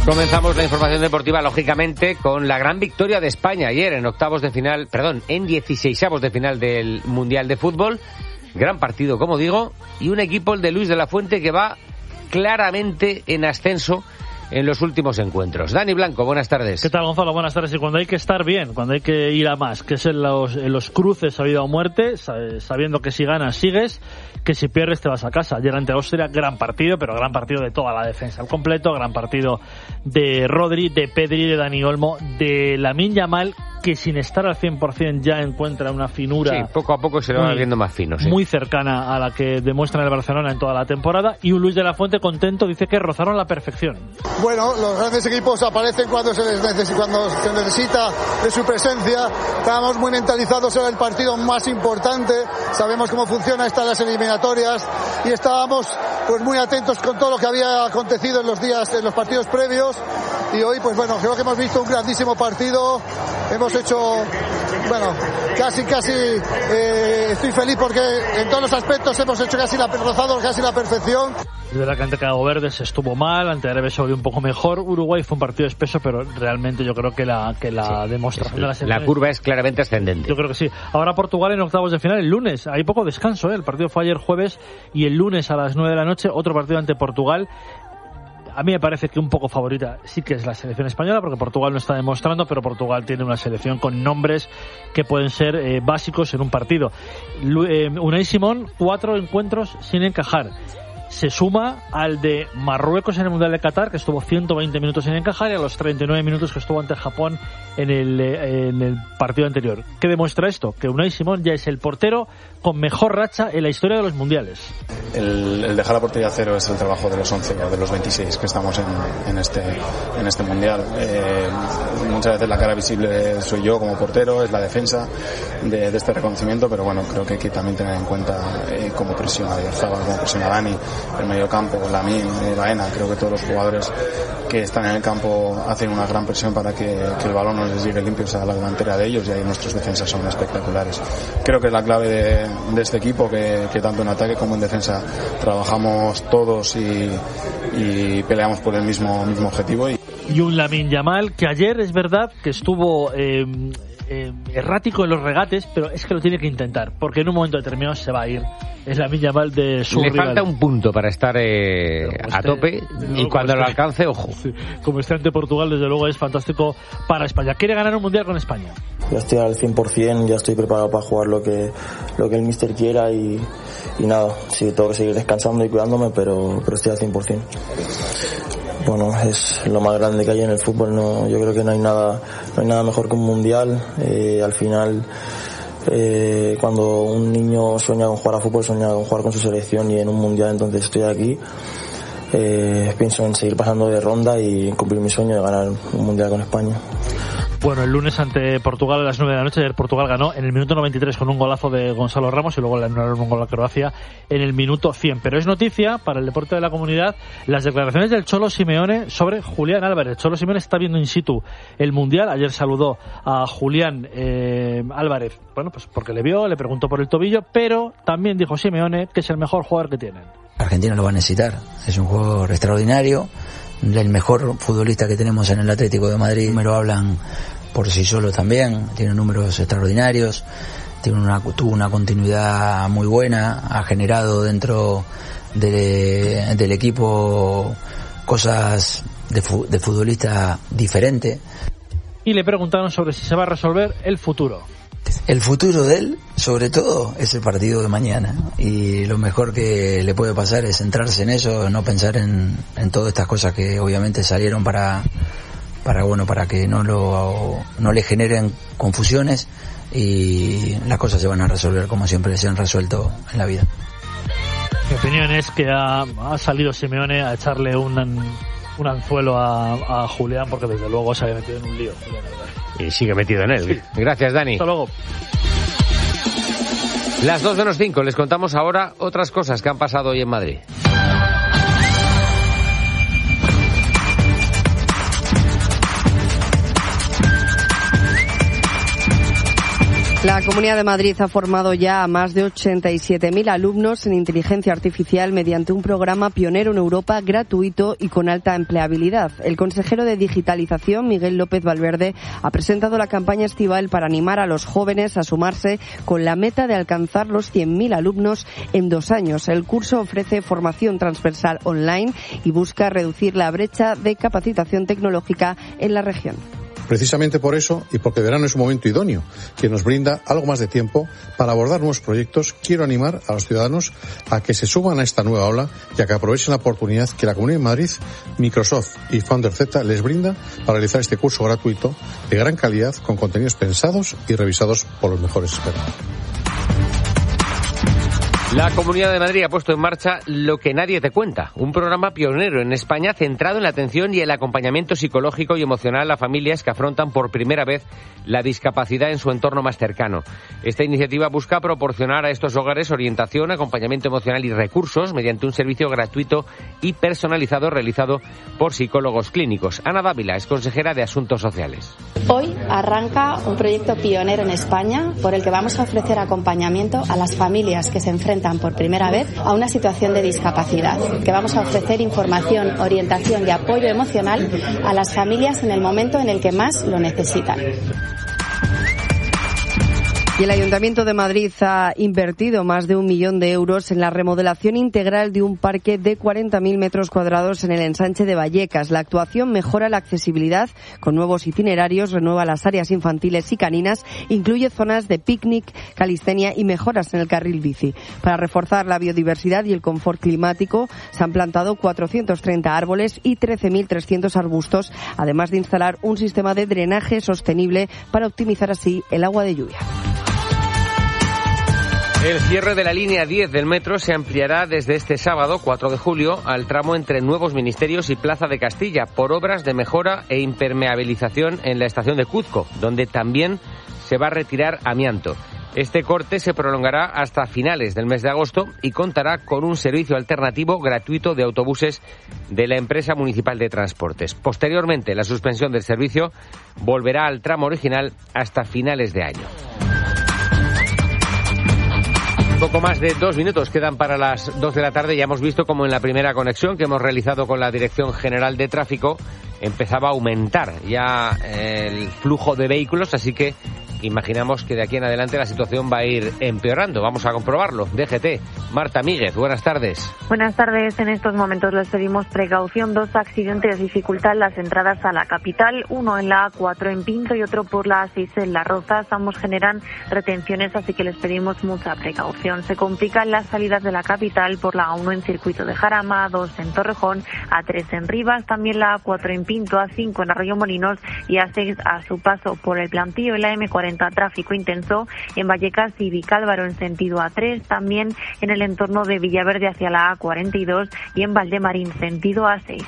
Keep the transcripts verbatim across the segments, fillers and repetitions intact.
Comenzamos la información deportiva, lógicamente, con la gran victoria de España ayer en octavos de final, perdón, en dieciseisavos de final del Mundial de Fútbol. Gran partido, como digo, y un equipo, el de Luis de la Fuente, que va claramente en ascenso en los últimos encuentros. Dani Blanco, buenas tardes. ¿Qué tal, Gonzalo? Buenas tardes. Y cuando hay que estar bien, cuando hay que ir a más, que es en los, en los cruces a vida o muerte, sabiendo que si ganas sigues, que si pierdes te vas a casa. Ayer ante Austria, gran partido, pero gran partido de toda la defensa al completo, gran partido de Rodri, de Pedri, de Dani Olmo, de Lamine Yamal, que sin estar al cien por ciento ya encuentra una finura. Sí, poco a poco se le va viendo más fino. Sí. Muy cercana a la que demuestra en el Barcelona en toda la temporada. Y un Luis de la Fuente contento, dice que rozaron la perfección. Bueno, los grandes equipos aparecen cuando se les necesita, cuando se necesita de su presencia. Estábamos muy mentalizados en el partido más importante. Sabemos cómo funciona estas las eliminatorias y estábamos pues muy atentos con todo lo que había acontecido en los días, en los partidos previos. Y hoy, pues bueno, creo que hemos visto un grandísimo partido. Hemos hecho, bueno, casi, casi, eh, estoy feliz porque en todos los aspectos hemos hecho casi la, rozado casi la perfección. Es verdad que ante Cabo Verde se estuvo mal, ante Arabia Saudí un poco mejor. Uruguay fue un partido espeso, pero realmente yo creo que la que la sí, demostración de la selección, la curva es claramente ascendente. Yo creo que sí. Ahora Portugal en octavos de final el lunes. Hay poco descanso, ¿eh? El partido fue ayer jueves y el lunes a las nueve de la noche otro partido ante Portugal. A mí me parece que un poco favorita sí que es la selección española, porque Portugal no está demostrando, pero Portugal tiene una selección con nombres que pueden ser eh, básicos en un partido. Lu- eh, Unai Simón, cuatro encuentros sin encajar. Se suma al de Marruecos en el Mundial de Qatar, que estuvo ciento veinte minutos sin encajar, y a los treinta y nueve minutos que estuvo ante Japón en el, eh, en el partido anterior. ¿Qué demuestra esto? Que Unai Simón ya es el portero con mejor racha en la historia de los mundiales. El, el dejar la portería a cero es el trabajo de los once o de los veintiséis que estamos en, en, este, en este mundial. Eh, muchas veces la cara visible soy yo como portero, es la defensa de, de este reconocimiento, pero bueno, creo que hay que también tener en cuenta eh, cómo presiona Oyarzabal, cómo presiona Dani, el medio campo, Lamine, Baena. Creo que todos los jugadores que están en el campo hacen una gran presión para que, que el balón no les llegue limpio a la delantera de ellos, y ahí nuestros defensas son espectaculares. Creo que es la clave de, de este equipo, que, que tanto en ataque como en defensa trabajamos todos y, y peleamos por el mismo, mismo objetivo. Y, y un Lamine Yamal que ayer es verdad que estuvo eh, eh, errático en los regates, pero es que lo tiene que intentar, porque en un momento determinado se va a ir. Es Lamine Yamal de su Le rival. falta un punto para estar eh, a este, tope, y cuando lo alcance, ojo. Sí, como esté ante Portugal, desde luego es fantástico para España. ¿Quiere ganar un mundial con España? Ya estoy al cien por ciento, ya estoy preparado para jugar lo que lo que el míster quiera y, y nada, sí, tengo que seguir descansando y cuidándome, pero, pero estoy al cien por ciento. Bueno, es lo más grande que hay en el fútbol, no, yo creo que no hay nada, no hay nada mejor que un mundial. Eh, al final, Eh, cuando un niño sueña con jugar a fútbol, sueña con jugar con su selección, y en un mundial entonces estoy aquí. Eh, pienso en seguir pasando de ronda y cumplir mi sueño de ganar un mundial con España. Bueno, el lunes ante Portugal a las nueve de la noche, ayer Portugal ganó en el minuto noventa y tres con un golazo de Gonzalo Ramos, y luego le anularon un gol a Croacia en el minuto cien. Pero es noticia para el deporte de la comunidad las declaraciones del Cholo Simeone sobre Julián Álvarez. Cholo Simeone está viendo in situ el Mundial. Ayer saludó a Julián eh, Álvarez, bueno, pues porque le vio, le preguntó por el tobillo, pero también dijo Simeone que es el mejor jugador que tienen. Argentina lo va a necesitar, es un jugador extraordinario, el mejor futbolista que tenemos en el Atlético de Madrid. Los números hablan por sí solo también, tiene números extraordinarios, tiene una, tuvo una continuidad muy buena, ha generado dentro de, del equipo cosas de, de futbolista diferente. Y le preguntaron sobre si se va a resolver el futuro. El futuro de él, sobre todo, es el partido de mañana, y lo mejor que le puede pasar es centrarse en eso, no pensar en, en todas estas cosas que obviamente salieron para para bueno para que no lo no le generen confusiones, y las cosas se van a resolver como siempre se han resuelto en la vida. Mi opinión es que ha, ha salido Simeone a echarle un, un anzuelo a, a Julián, porque desde luego se había metido en un lío. Y sigue metido en él. Sí. Gracias, Dani. Hasta luego. Las dos menos cinco. Les contamos ahora otras cosas que han pasado hoy en Madrid. La La Comunidad de Madrid ha formado ya a más de ochenta y siete mil alumnos en inteligencia artificial mediante un programa pionero en Europa, gratuito y con alta empleabilidad. El consejero de Digitalización, Miguel López Valverde, ha presentado la campaña estival para animar a los jóvenes a sumarse con la meta de alcanzar los cien mil alumnos en dos años. El curso ofrece formación transversal online y busca reducir la brecha de capacitación tecnológica en la región. Precisamente por eso, y porque verano es un momento idóneo que nos brinda algo más de tiempo para abordar nuevos proyectos, quiero animar a los ciudadanos a que se suban a esta nueva ola y a que aprovechen la oportunidad que la Comunidad de Madrid, Microsoft y Founder Z les brinda para realizar este curso gratuito de gran calidad con contenidos pensados y revisados por los mejores expertos. La Comunidad de Madrid ha puesto en marcha Lo que nadie te cuenta, un programa pionero en España centrado en la atención y el acompañamiento psicológico y emocional a familias que afrontan por primera vez la discapacidad en su entorno más cercano. Esta iniciativa busca proporcionar a estos hogares orientación, acompañamiento emocional y recursos mediante un servicio gratuito y personalizado realizado por psicólogos clínicos. Ana Dávila es consejera de Asuntos Sociales. Hoy arranca un proyecto pionero en España por el que vamos a ofrecer acompañamiento a las familias que se enfrentan por primera vez a una situación de discapacidad, que vamos a ofrecer información, orientación y apoyo emocional a las familias en el momento en el que más lo necesitan. Y el Ayuntamiento de Madrid ha invertido más de un millón de euros en la remodelación integral de un parque de cuarenta mil metros cuadrados en el ensanche de Vallecas. La actuación mejora la accesibilidad con nuevos itinerarios, renueva las áreas infantiles y caninas, incluye zonas de picnic, calistenia y mejoras en el carril bici. Para reforzar la biodiversidad y el confort climático, se han plantado cuatrocientos treinta árboles y trece mil trescientos arbustos, además de instalar un sistema de drenaje sostenible para optimizar así el agua de lluvia. El cierre de la línea diez del metro se ampliará desde este sábado, cuatro de julio, al tramo entre Nuevos Ministerios y Plaza de Castilla, por obras de mejora e impermeabilización en la estación de Cuzco, donde también se va a retirar amianto. Este corte se prolongará hasta finales del mes de agosto y contará con un servicio alternativo gratuito de autobuses de la empresa municipal de transportes. Posteriormente, la suspensión del servicio volverá al tramo original hasta finales de año. Poco más de dos minutos quedan para las dos de la tarde. Ya hemos visto cómo en la primera conexión que hemos realizado con la Dirección General de Tráfico empezaba a aumentar ya el flujo de vehículos, así que imaginamos que de aquí en adelante la situación va a ir empeorando. Vamos a comprobarlo. D G T, Marta Míguez, buenas tardes. Buenas tardes. En estos momentos les pedimos precaución. Dos accidentes dificultan las entradas a la capital, uno en la A cuatro en Pinto y otro por la A seis en Las Rozas. Ambos generan retenciones, así que les pedimos mucha precaución. Se complican las salidas de la capital por la A uno en Circuito de Jarama, A dos en Torrejón, A tres en Rivas, también la A cuatro en Pinto, A cinco en Arroyomolinos y A seis a su paso por el Plantío y la M cuarenta tráfico intenso en Vallecas y Vicálvaro en sentido A tres, también en el entorno de Villaverde hacia la A cuarenta y dos y en Valdemarín sentido A seis.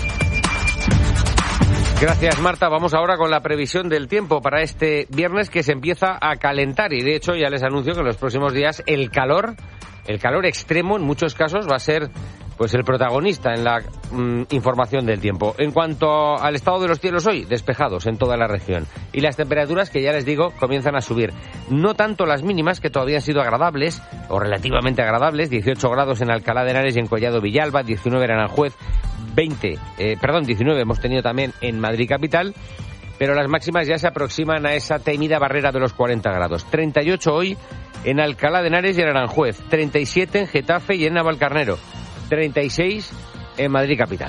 Gracias, Marta. Vamos ahora con la previsión del tiempo para este viernes, que se empieza a calentar y de hecho ya les anuncio que en los próximos días el calor, el calor extremo en muchos casos va a ser pues el protagonista en la mm, información del tiempo. En cuanto al estado de los cielos hoy, despejados en toda la región. Y las temperaturas, que ya les digo, comienzan a subir. No tanto las mínimas, que todavía han sido agradables, o relativamente agradables, dieciocho grados en Alcalá de Henares y en Collado Villalba, diecinueve en Aranjuez, veinte, eh, perdón, diecinueve hemos tenido también en Madrid capital, pero las máximas ya se aproximan a esa temida barrera de los cuarenta grados. treinta y ocho hoy en Alcalá de Henares y en Aranjuez, treinta y siete en Getafe y en Navalcarnero, treinta y seis en Madrid capital.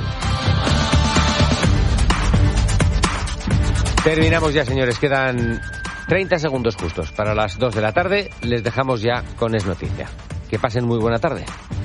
Terminamos ya, señores. Quedan treinta segundos justos para las dos de la tarde. Les dejamos ya con Es Noticia. Que pasen muy buena tarde.